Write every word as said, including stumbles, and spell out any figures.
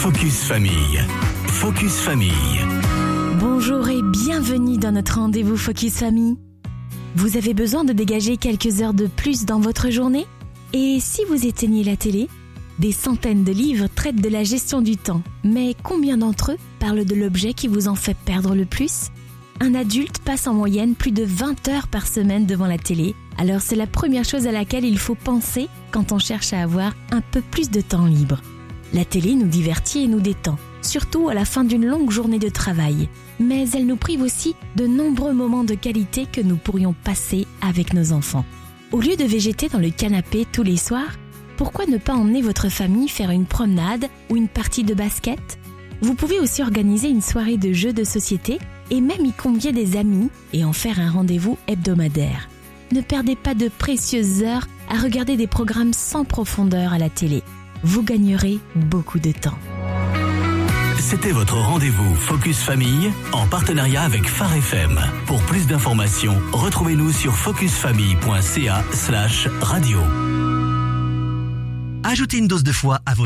Focus Famille. Focus Famille. Bonjour et bienvenue dans notre rendez-vous Focus Famille. Vous avez besoin de dégager quelques heures de plus dans votre journée ? Et si vous éteignez la télé ? Des centaines de livres traitent de la gestion du temps, mais combien d'entre eux parlent de l'objet qui vous en fait perdre le plus ? Un adulte passe en moyenne plus de vingt heures par semaine devant la télé, alors c'est la première chose à laquelle il faut penser quand on cherche à avoir un peu plus de temps libre. La télé nous divertit et nous détend, surtout à la fin d'une longue journée de travail, mais elle nous prive aussi de nombreux moments de qualité que nous pourrions passer avec nos enfants. Au lieu de végéter dans le canapé tous les soirs, pourquoi ne pas emmener votre famille faire une promenade ou une partie de basket ? Vous pouvez aussi organiser une soirée de jeux de société et même y convier des amis et en faire un rendez-vous hebdomadaire. Ne perdez pas de précieuses heures à regarder des programmes sans profondeur à la télé. Vous gagnerez beaucoup de temps. C'était votre rendez-vous Focus Famille en partenariat avec Phare F M. Pour plus d'informations, retrouvez-nous sur focusfamille point c a slash radio. Ajoutez une dose de foi à votre